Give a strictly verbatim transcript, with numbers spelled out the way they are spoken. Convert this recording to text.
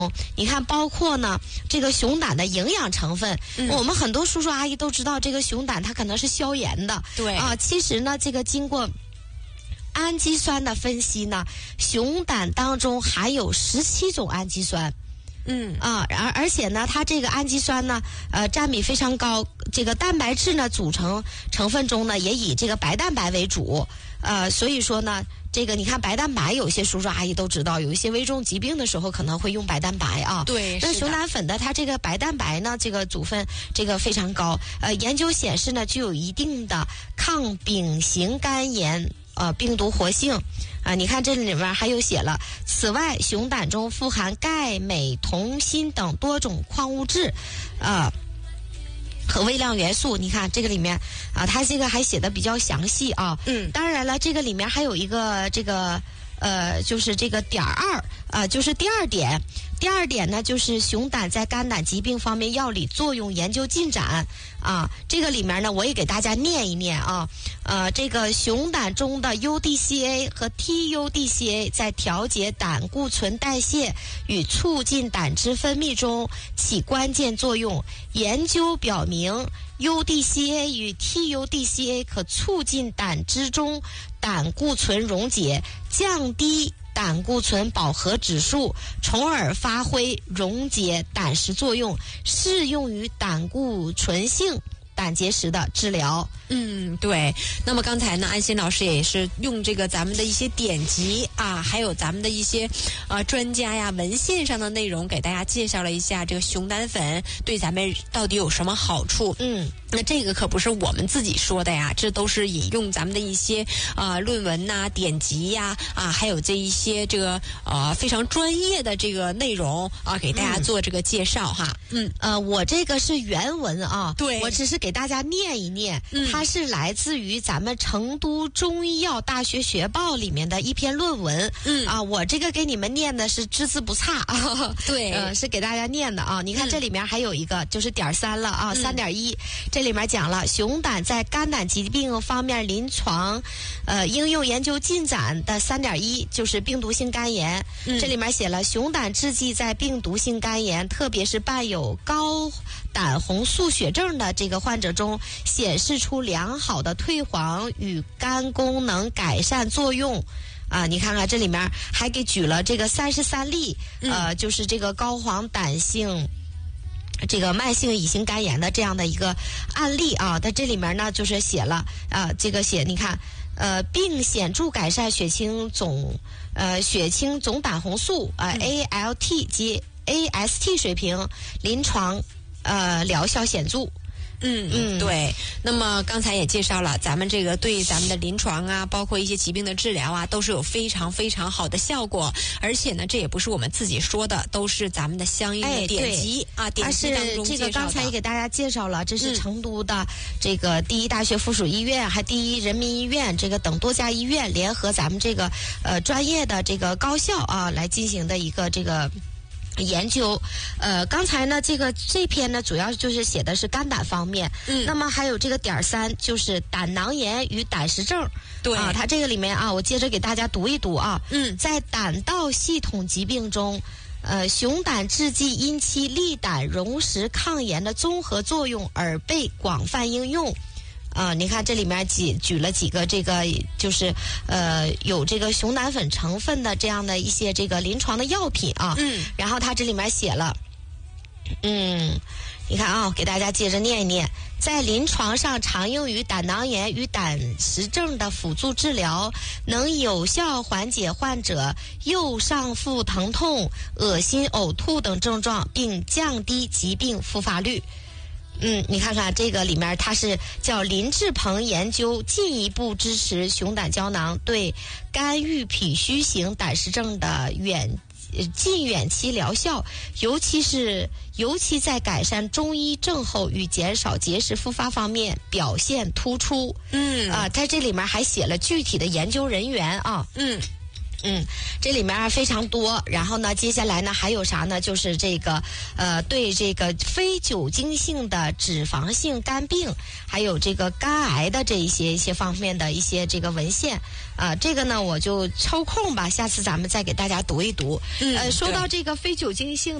你看，包括呢这个熊胆的营养成分， 嗯、 我们很多叔叔阿姨都知道，这个熊胆它可能是消炎的， 对啊，其实呢，这个经过氨基酸的分析呢，熊胆当中含有十七种氨基酸。 嗯啊，而而且呢，它这个氨基酸呢，呃，占比非常高。这个蛋白质呢，组成成分中呢，也以这个白蛋白为主。呃，所以说呢，这个你看白蛋白，有些叔叔阿姨都知道，有一些危重疾病的时候可能会用白蛋白啊。 对， 那熊胆粉的它这个白蛋白呢，这个组分这个非常高。呃，研究显示呢，具有一定的抗丙型肝炎呃病毒活性。啊，你看这里面还有写了，此外，熊胆中富含钙、镁、铜、锌等多种矿物质，呃，和微量元素。你看这个里面啊，它这个还写的比较详细啊。 嗯， 当然了，这个里面还有一个这个呃，就是这个点二啊，就是第二点。第二点呢，就是熊胆在肝胆疾病方面药理作用研究进展啊。这个里面呢，我也给大家念一念啊。呃，这个熊胆中的 U D C A 和 T U D C A 在调节胆固醇代谢与促进胆汁分泌中起关键作用。研究表明 ，U D C A 与 T U D C A 可促进胆汁中胆固醇溶解，降低胆固醇饱和指数，从而发挥溶解胆石作用，适用于胆固醇性胆结石的治疗。 嗯，对。那么刚才呢，安心老师也是用这个咱们的一些典籍啊，还有咱们的一些啊专家呀文献上的内容，给大家介绍了一下这个熊胆粉对咱们到底有什么好处。 嗯， 那这个可不是我们自己说的呀，这都是引用咱们的一些啊、呃、论文呐、典籍呀啊，还有这一些这个呃非常专业的这个内容啊，给大家做这个介绍哈。 嗯，呃，我这个是原文啊， 对， 我只是给大家念一念。 嗯， 它是来自于咱们成都中医药大学学报里面的一篇论文。 嗯啊，我这个给你们念的是只字不差啊。 对， 呃，是给大家念的啊。你看这里面还有一个、嗯、就是点三了啊，三点一，这里面讲了熊胆在肝胆疾病方面临床呃应用研究进展的三点一，就是病毒性肝炎。 嗯， 这里面写了熊胆制剂在病毒性肝炎，特别是伴有高胆红素血症的这个患者中显示出良好的退黄与肝功能改善作用。啊，你看看这里面还给举了这个三十三例，呃，就是这个高黄疸性这个慢性乙型肝炎的这样的一个案例啊。在这里面呢，就是写了啊，这个写你看，呃，并显著改善血清总呃血清总胆红素啊、呃、A L T 及 A S T 水平，临床呃疗效显著。 嗯嗯，对。那么刚才也介绍了，咱们这个对咱们的临床啊，包括一些疾病的治疗啊，都是有非常非常好的效果。而且呢，这也不是我们自己说的，都是咱们的相应的典籍、 哎、 啊，典籍当中介绍的。 这个刚才也给大家介绍了，这是成都的这个第一大学附属医院，嗯、还第一人民医院这个等多家医院联合咱们这个呃专业的这个高校啊来进行的一个这个研究。呃，刚才呢，这个这篇呢，主要就是写的是肝胆方面。嗯，那么还有这个点三，就是胆囊炎与胆石症。 对啊，它这个里面啊，我接着给大家读一读啊。 嗯，在胆道系统疾病中，呃，熊胆制剂因其利胆溶石抗炎的综合作用而被广泛应用。啊、呃，你看这里面几举了几个这个就是呃有这个熊胆粉成分的这样的一些这个临床的药品啊， 嗯， 然后它这里面写了，嗯，你看啊，给大家接着念一念，在临床上常用于胆囊炎与胆石症的辅助治疗，能有效缓解患者右上腹疼痛、恶心、呕吐等症状，并降低疾病复发率。嗯，你看看这个里面，它是叫林志鹏研究进一步支持熊胆胶囊对肝郁脾虚型胆石症的远近远期疗效，尤其是尤其在改善中医症候与减少结石复发方面表现突出。 嗯啊，在这里面还写了具体的研究人员啊。 嗯。 嗯，这里面非常多。然后呢，接下来呢还有啥呢？就是这个呃，对这个非酒精性的脂肪性肝病，还有这个肝癌的这一些一些方面的一些这个文献啊、呃，这个呢我就抽空吧，下次咱们再给大家读一读。 嗯， 呃，说到这个非酒精性